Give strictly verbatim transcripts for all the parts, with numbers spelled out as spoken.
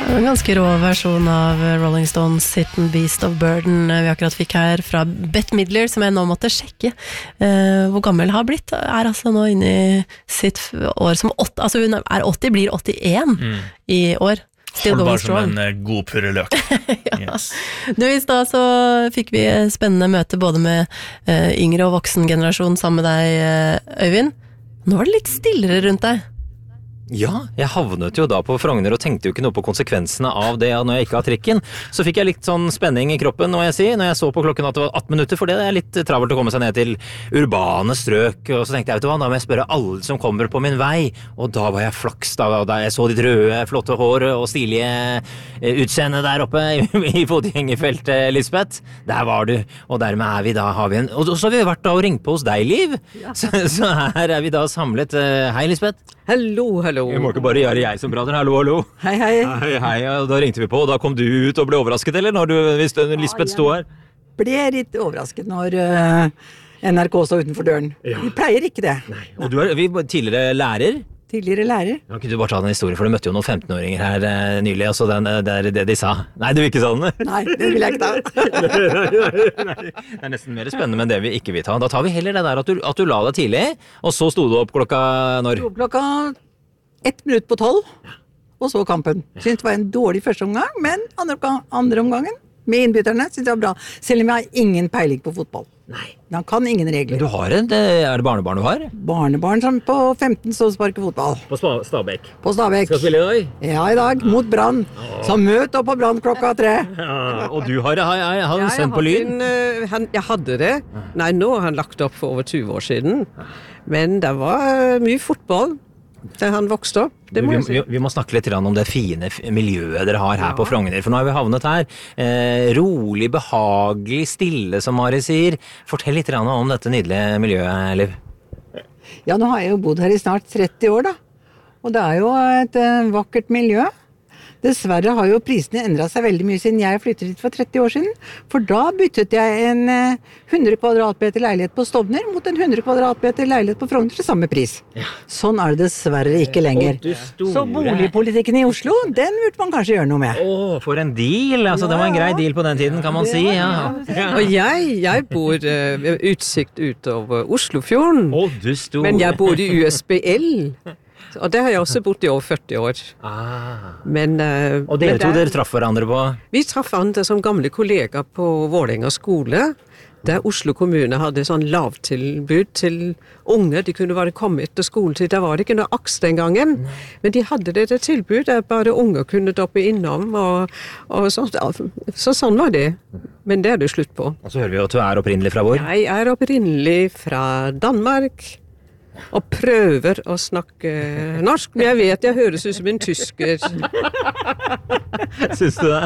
En ganske rå versjon av Rolling Stones Sit and Beast of Burden vi akkurat fikk her fra Bette Midler, som jeg nå måtte sjekke uh, hvor gammel har blitt. Er altså nå inne i sitt år som åtte, altså hun er åtti, blir åttien mm. i år. Hold bare som en uh, god purreløk. Ja. Yes. Du, I sted så fikk vi spennende møte både med uh, yngre og voksen generasjon sammen med deg, uh, Øyvind. Nå var det litt stillere rundt deg. Ja, jeg havnet jo da på Frogner og tenkte jo ikke noe på konsekvensene av det når jeg ikke har trikken. Så fikk jeg litt sånn spenning i kroppen, må jeg si, når jeg så på klokken at det var atten minutter, for det er litt travelt å komme seg ned til urbane strøk. Og så tenkte jeg, vet du hva, da må jeg spørre alle som kommer på min vei. Og da var jeg flaks da, da jeg så ditt røde, flotte hår og stilige utseende der oppe i fotgjengerfeltet, Lisbeth. Der var du, og dermed er vi da, har vi en... Og så har vi vært da og ringt på hos deg, Liv. Ja. Så, så her er vi da samlet. Hei, Lisbeth. Hallo, hallo. Det må ikke bare gjøre jeg som prater. Hallo, hallo. Hei, hei. Hei, hei. Og da ringte vi på, og da kom du ut og ble overrasket, eller? Når du, hvis Lisbeth sto her? Ble litt overrasket når uh, N R K stod utenfor døren. Ja. Vi pleier ikke det. Nei. Og du er vi, tidligere lærer? Tidligere lærer. Nå kunne du bare ta den historien, for du møtte jo noen femten-åringer her eh, nylig, og så den, det er det de sa. Nei, du vil ikke sånn? Nei, det vil jeg ikke ta. Nei, det er nesten mer spennende enn det vi ikke vil ta. Da tar vi heller det der at du, at du la deg tidlig, og så stod du opp klokka når? Stod klokka ett minutt på tolv, og så kampen. Synes det var en dårlig første omgang, men andre, andre omgangen med innbytterne synes det var bra. Selv om jeg har ingen peiling på fotball. Nei. Han kan ingen regler. Men du har en, er det barnebarn du har? Barnebarn som på femten står og sparker fotball. På Stabæk? På Stabæk. Skal spille i dag? Ja, i dag, mot Brann. Så møt opp på Brann klokka tre. Ja, og du har, har, har, har sendt på Lyn? En, uh, han, jeg hadde det. Nei, nå har han lagt opp for over tyve år siden. Men det var uh, mye fotball da han vokste opp. Det må vi, jeg si. vi, vi må snakke litt om det fine miljøet dere har her ja. På Frogner, for nå har vi havnet her. Eh, rolig, behagelig, stille, som Mari sier. Fortell litt om dette nydelige miljøet, Liv. Ja, nå har jeg jo bodd her i snart tretti år da. Og det er jo et uh, vakkert miljø. Dessverre har jo prisene endret seg veldig mye siden jeg flyttet hit for tretti år siden. For da byttet jeg en hundre kvadratmeter leilighet på Stovner mot en hundre kvadratmeter leilighet på Frogner til samme pris. Ja. Sånn er det dessverre ikke lenger. Så boligpolitikken i Oslo, den burde man kanskje gjøre noe med. Åh, for en deal! Altså, ja, det var en grei deal på den tiden, kan man si. Ja. Ja. Og jeg, jeg bor uh, utsikt utover Oslofjorden. Åh, du sto. Men jeg bor i U S B L. Og det har jeg også bodd i over førti år. Ah. Men, uh, og dere to, dere traff hverandre på? Vi traff hverandre som gamle kollegaer på Vålerenga skole, der Oslo kommune hadde sånn lavtilbud til unge. De kunne bare komme etter skoletid. Der var det ikke noe aks den gangen. Nei. Men de hadde det til tilbud der bare unge kunne doppe innom. Og, og så, så sånn var det. Men det er det slutt på. Og så hører vi at du er opprinnelig fra hvor? Jeg er opprinnelig fra Danmark. Og prøver å snakke norsk, men jeg vet jeg høres ut som en tysker. Syns du det?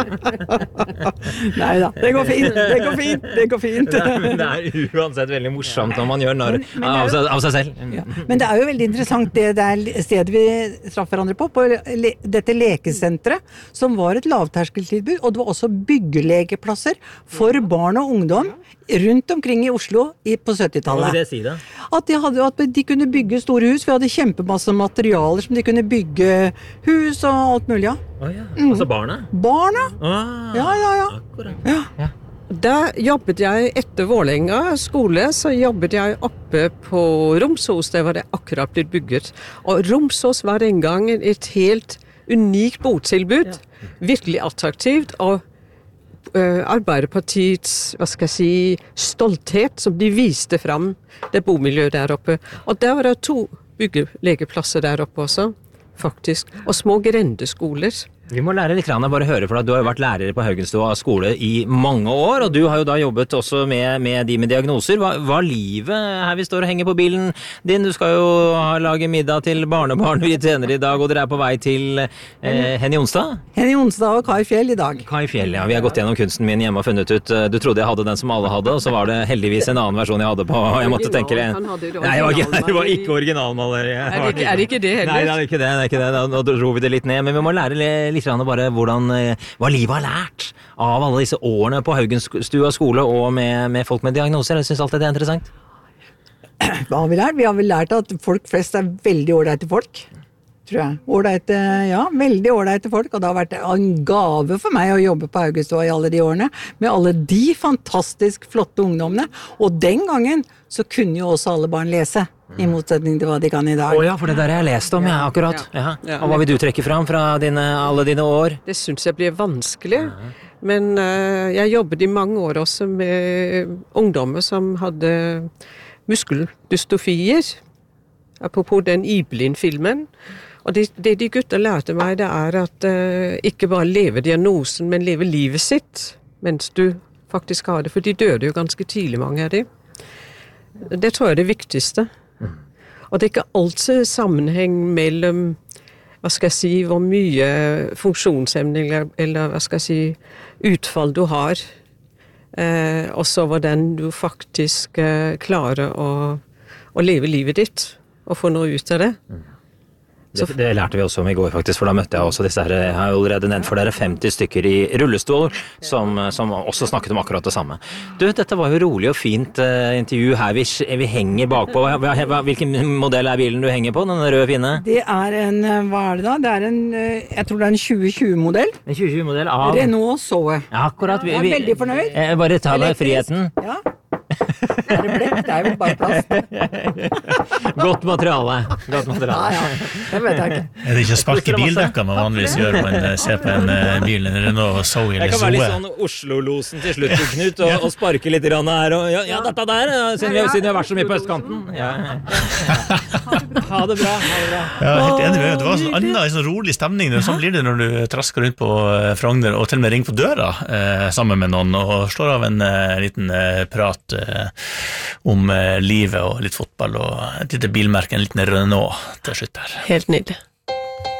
Neida, det går fint, det går fint, det går fint. Det er, men det er uansett veldig morsomt når man gjør narr av, av seg selv. Ja. Men det er jo veldig interessant det der stedet vi traff hverandre på, på le, dette lekesentret, som var et lavterskeltilbud, og det var også byggelegeplasser for barn og ungdom rundt omkring i Oslo i, på syttitallet. Hva vil det si da? At de, hadde, at de kunne bygge store hus. Vi hadde kjempemasse materialer som de kunne bygge hus og alt mulig. Ja. Oh, ja. Mm. Altså barna? Barna? Ah, ja, ja, ja. Akkurat. Ja. Ja. Da jobbet jeg etter Vålerenga skole, så jobbet jeg oppe på Romsås, der var det akkurat blitt bygget. Og Romsås var en gang et helt unikt botilbud. Ja. Virkelig attraktivt, og Arbeiderpartiets, hva skal jeg si, stolthet som de viste frem det bomiljøet der oppe. Og der var det to byggelegeplasser der oppe også, faktisk. Og små grendeskoler. Vi må lære litt, bare høre, for du har jo vært lærer på Haugenstua skole i mange år, og du har jo da jobbet også med, med de med diagnoser. Hva, hva livet her vi står og henger på bilen din? Du skal jo lage middag til barnebarn vi tjener i dag, og dere er på vei til eh, Henny Onsdag? Henny Onsdag og Kai Fjell i dag. Kai Fjell, ja. Vi har gått gjennom kunsten min hjemme og funnet ut, du trodde jeg hadde den som alle hadde, og så var det heldigvis en annen versjon jeg hadde på, og jeg måtte tenke det. Nei, jeg var ikke, jeg var ikke originalmaler. Er det ikke, er det ikke det heller? Nei, det er ikke det, det er ikke det. Nå dro vi det litt ned, men vi må lære litt bare hvordan, hva livet har lært av alle disse årene på Haugenstua skole og med, med folk med diagnoser. Jeg synes alltid det er interessant. Hva har vi lært? Vi har vel lært at folk flest er veldig ålreite folk. tror jeg. Ålreite, ja, veldig ålreite folk, og det har vært en gave for meg å jobbe på Haugenstua i alle de årene, med alle de fantastisk flotte ungdommene. Og den gangen så kunne jo også alle barn lese, i motsetning til hva de kan i dag. Å ja, for det der har jeg lest om, ja, akkurat. Ja. Ja. Og hva vil du trekke fram fra dine, alle dine år? Det synes jeg blir vanskelig. Men uh, jeg jobbet i mange år også med ungdommer som hadde muskeldystofier, apropos den Ibelin-filmen. Og det, det de gutter lærte meg, det er at uh, ikke bare leve diagnosen, men leve livet sitt, mens du faktisk har det, for de døde jo ganske tidlig, mange av de. Det tror jeg er det viktigste. Og det er ikke alltid sammenheng mellom, hva skal jeg si, hvor mye funksjonshemning eller, eller hva skal jeg si, utfall du har, eh, og så hvordan du faktisk eh, klarer å, å leve livet ditt, og få noe ut av det. Det, det lærte vi også om i går faktisk, for da møtte jeg også disse her, jeg har jo allerede nevnt for dere femti stykker i rullestol, som, som også snakket om akkurat det samme. Du, dette var jo rolig og fint uh, intervju her, vi, vi henger bakpå, hvilken modell er bilen du henger på, den røde fine? Det er en, hva er det da? Det er en, jeg tror det er en tjue tjue-modell. En tjue tjue-modell av? Renault Zoe. Ja, akkurat. Vi, jeg er veldig fornøyd. Jeg bare ta deg friheten. Ja. Er det blekk? Det er jo bare plast. Godt materiale. Godt materiale. Ja, ja. Det vet jeg ikke. Er det ikke å sparke bildekka man vanligvis gjør når man ser på en uh, bil, en Renault Zoe eller Zoe? Jeg kan være litt sånn Oslo-losen til slutt, Knut, og, og sparke litt grann her. Og, ja, ja, dette der, siden vi, siden vi har vært så mye på østkanten. Ja. Ha det bra. Ha det bra. Ja, helt enig med. Det var en annen en sånn rolig stemning. Sånn blir det når du trasker rundt på Frogner og til og med ringer på døra eh, sammen med noen og slår av en eh, liten eh, prat eh, om eh, livet og litt fotball og et lite bilmerke, en liten Renault til slutt her. Helt nydelig.